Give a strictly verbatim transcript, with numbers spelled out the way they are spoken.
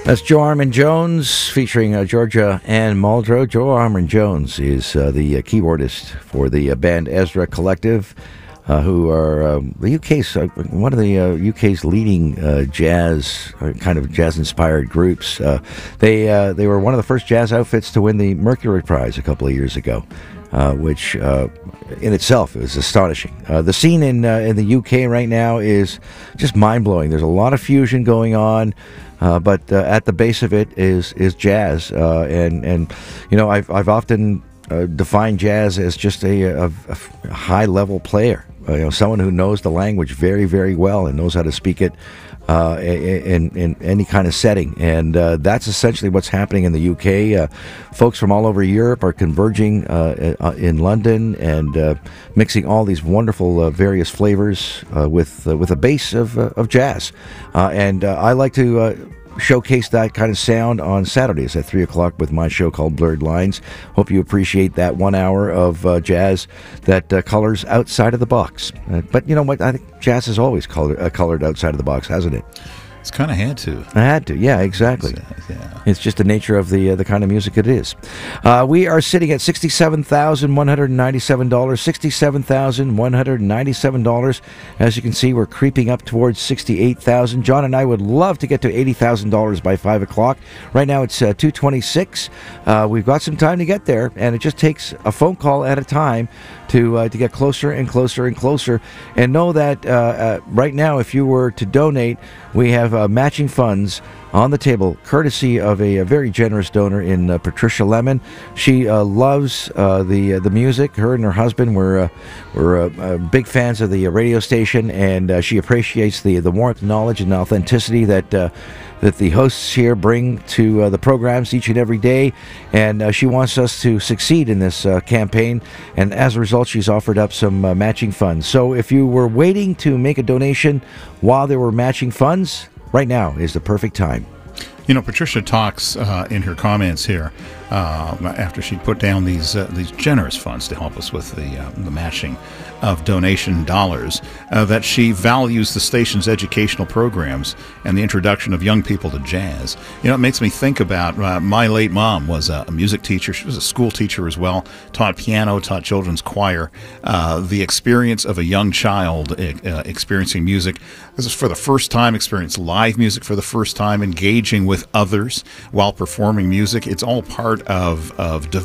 That's Joe Armand Jones featuring uh, Georgia Ann Muldrow. Joe Armand Jones is uh, the uh, keyboardist for the uh, band Ezra Collective, uh, who are um, the U K's uh, one of the uh, U K's leading uh, jazz uh, kind of jazz-inspired groups. Uh, they uh, they were one of the first jazz outfits to win the Mercury Prize a couple of years ago. Uh, which uh, in itself is astonishing. Uh, the scene in uh, in the U K right now is just mind-blowing. There's a lot of fusion going on, uh, but uh, at the base of it is is jazz. Uh, and and you know, I've I've often uh, defined jazz as just a, a, a high-level player. Uh, you know, someone who knows the language very very well and knows how to speak it Uh, in, in any kind of setting. And uh, that's essentially what's happening in the U K. Uh, folks from all over Europe are converging uh, in London and uh, mixing all these wonderful uh, various flavors uh, with uh, with a base of, uh, of jazz. Uh, and uh, I like to uh, showcase that kind of sound on Saturdays at three o'clock with my show called Blurred Lines. Hope you appreciate that one hour of uh, jazz that uh, colors outside of the box. Uh, but you know what? I think jazz has always colored, uh, colored outside of the box, hasn't it? It's kind of had to. I had to, yeah, exactly. It's, uh, yeah. It's just the nature of the uh, the kind of music it is. Uh, we are sitting at sixty-seven thousand one hundred ninety-seven dollars, sixty-seven thousand one hundred ninety-seven dollars. As you can see, we're creeping up towards sixty-eight thousand dollars. John and I would love to get to eighty thousand dollars by five o'clock. Right now it's uh, two twenty-six. Uh, we've got some time to get there, and it just takes a phone call at a time to uh, to get closer and closer and closer. And know that uh, uh, right now, if you were to donate, we have uh, matching funds on the table, courtesy of a, a very generous donor in uh, Patricia Lemon. She uh, loves uh, the uh, the music. Her and her husband were uh, were uh, uh, big fans of the uh, radio station, and uh, she appreciates the the warmth, knowledge, and authenticity that uh, that the hosts here bring to uh, the programs each and every day. And uh, she wants us to succeed in this uh, campaign, and as a result, she's offered up some uh, matching funds. So if you were waiting to make a donation while there were matching funds, right now is the perfect time. You know, Patricia talks uh, in her comments here uh, after she put down these uh, these generous funds to help us with the uh, the matching of donation dollars, uh, that she values the station's educational programs and the introduction of young people to jazz. You know, it makes me think about uh, my late mom was a music teacher. She was a school teacher as well, taught piano, taught children's choir. Uh, the experience of a young child uh, experiencing music, this is for the first time, experience live music for the first time, engaging with others while performing music. It's all part of, of